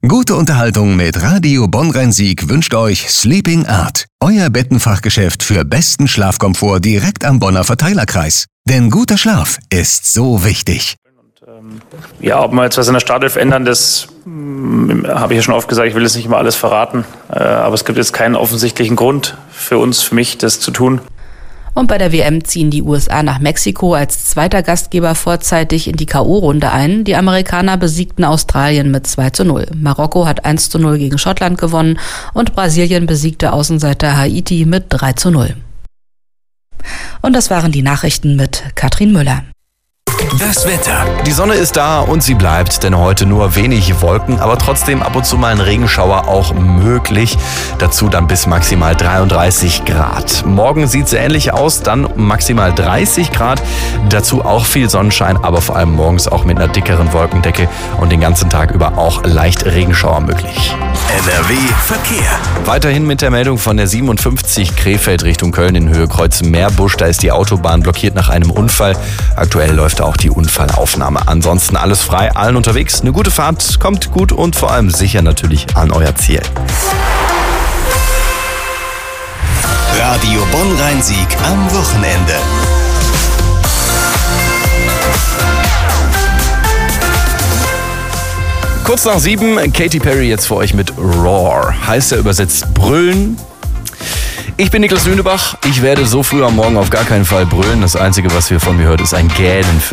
Gute Unterhaltung mit Radio Bonn-Rhein-Sieg wünscht euch Sleeping Art. Euer Bettenfachgeschäft für besten Schlafkomfort direkt am Bonner Verteilerkreis. Denn guter Schlaf ist so wichtig. Ja, ob wir jetzt was in der Startelf ändern, das habe ich ja schon oft gesagt, ich will jetzt nicht immer alles verraten. Aber es gibt jetzt keinen offensichtlichen Grund für uns, für mich, das zu tun. Und bei der WM ziehen die USA nach Mexiko als zweiter Gastgeber vorzeitig in die K.O.-Runde ein. Die Amerikaner besiegten Australien mit 2:0. Marokko hat 1:0 gegen Schottland gewonnen und Brasilien besiegte Außenseiter Haiti mit 3:0. Und das waren die Nachrichten mit Katrin Müller. Das Wetter. Die Sonne ist da und sie bleibt, denn heute nur wenig Wolken, aber trotzdem ab und zu mal ein Regenschauer auch möglich. Dazu dann bis maximal 33 Grad. Morgen sieht es ähnlich aus, dann maximal 30 Grad. Dazu auch viel Sonnenschein, aber vor allem morgens auch mit einer dickeren Wolkendecke und den ganzen Tag über auch leicht Regenschauer möglich. NRW Verkehr. Weiterhin mit der Meldung von der 57 Krefeld Richtung Köln in Höhe Kreuz Meerbusch. Da ist die Autobahn blockiert nach einem Unfall. Aktuell läuft auch die Unfallaufnahme. Ansonsten alles frei, allen unterwegs. Eine gute Fahrt, kommt gut und vor allem sicher natürlich an euer Ziel. Radio Bonn-Rhein-Sieg am Wochenende. Kurz nach 7, Katy Perry jetzt für euch mit Roar. Heißt ja übersetzt brüllen. Ich bin Niklas Lünebach. Ich werde so früh am Morgen auf gar keinen Fall brüllen. Das Einzige, was ihr von mir hört, ist ein Gähnen für